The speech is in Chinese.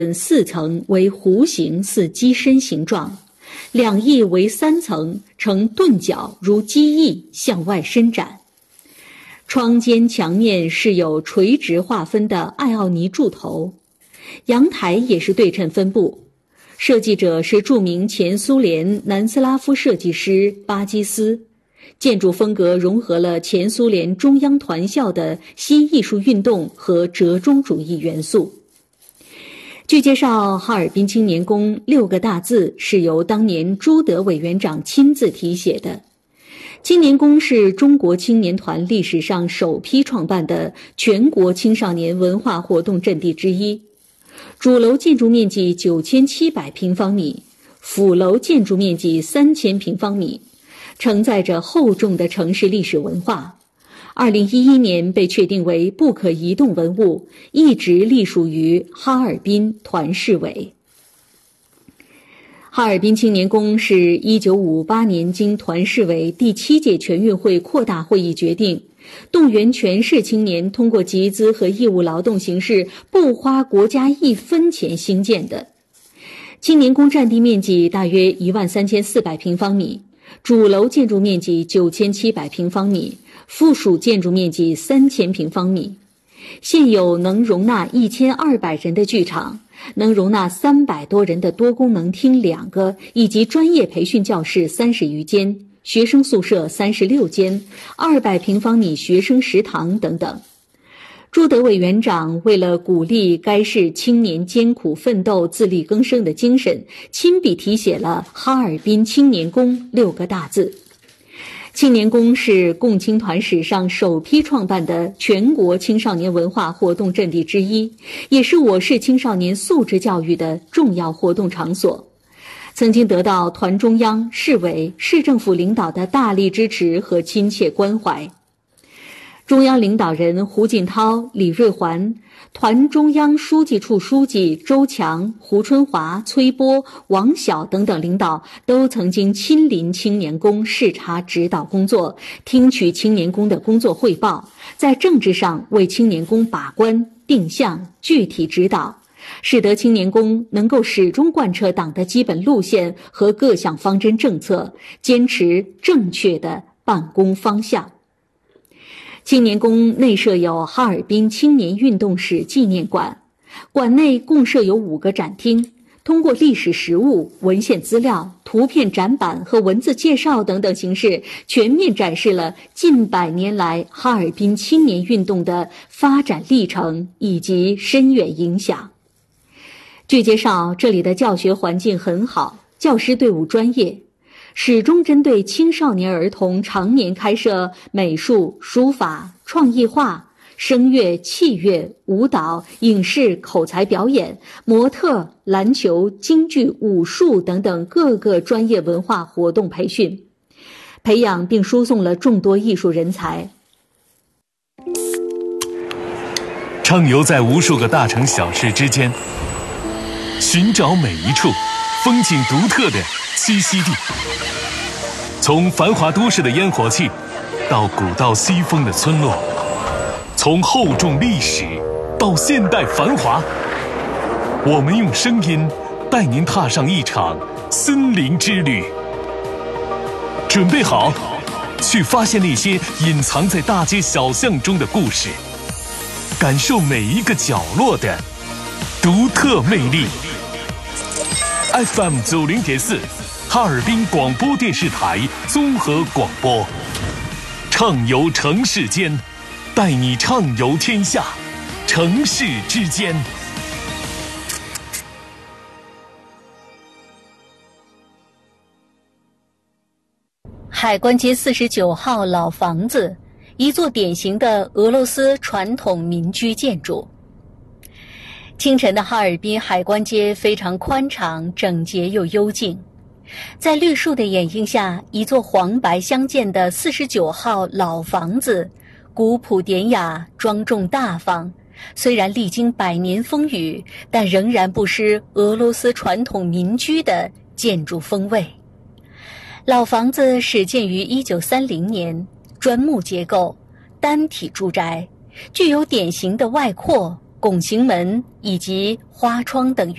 4层为弧形似鸡身形状，两翼为3层，呈钝角如鸡翼向外伸展。窗间墙面是有垂直划分的艾奥尼柱头，阳台也是对称分布。设计者是著名前苏联南斯拉夫设计师巴基斯，建筑风格融合了前苏联中央团校的新艺术运动和折中主义元素。据介绍，哈尔滨青年宫6个大字是由当年朱德委员长亲自题写的。青年宫是中国青年团历史上首批创办的全国青少年文化活动阵地之一。主楼建筑面积9700平方米，辅楼建筑面积3000平方米，承载着厚重的城市历史文化。2011年被确定为不可移动文物，一直隶属于哈尔滨团市委。哈尔滨青年宫是1958年经团市委第7届全运会扩大会议决定，动员全市青年通过集资和义务劳动形式不花国家1分钱兴建的。青年宫占地面积大约13400平方米，主楼建筑面积9700平方米，附属建筑面积3000平方米。现有能容纳1200人的剧场，能容纳300多人的多功能厅2个，以及专业培训教室30余间，学生宿舍36间，200平方米学生食堂等等。朱德委员长为了鼓励该市青年艰苦奋斗、自力更生的精神，亲笔题写了哈尔滨青年宫6个大字。青年宫是共青团史上首批创办的全国青少年文化活动阵地之一，也是我市青少年素质教育的重要活动场所。曾经得到团中央、市委、市政府领导的大力支持和亲切关怀。中央领导人胡锦涛、李瑞环，团中央书记处书记周强、胡春华、崔波、王晓等等领导都曾经亲临青年宫视察指导工作，听取青年宫的工作汇报，在政治上为青年宫把关、定向、具体指导，使得青年宫能够始终贯彻党的基本路线和各项方针政策，坚持正确的办公方向。青年宫内设有哈尔滨青年运动史纪念馆，馆内共设有5个展厅，通过历史实物、文献资料、图片展板和文字介绍等等形式，全面展示了近100年来哈尔滨青年运动的发展历程以及深远影响。据介绍，这里的教学环境很好，教师队伍专业，始终针对青少年儿童常年开设美术、书法、创意画、声乐、器乐、舞蹈、影视、口才表演、模特、篮球、京剧、武术等等各个专业文化活动培训，培养并输送了众多艺术人才。 畅游在无数个大城小市之间，寻找每一处风景独特的栖息地。从繁华都市的烟火气，到古道西风的村落，从厚重历史到现代繁华，我们用声音带您踏上一场森林之旅。准备好，去发现那些隐藏在大街小巷中的故事，感受每一个角落的独特魅力。FM 90.4，哈尔滨广播电视台综合广播，畅游城市间，带你畅游天下，城市之间。 海关街49号老房子，一座典型的俄罗斯传统民居建筑。清晨的哈尔滨海关街非常宽敞、整洁又幽静，在绿树的掩映下，一座黄白相间的49号老房子，古朴典雅、庄重大方。虽然历经100年风雨，但仍然不失俄罗斯传统民居的建筑风味。老房子始建于1930年，砖木结构，单体住宅，具有典型的外扩、 拱形门以及花窗等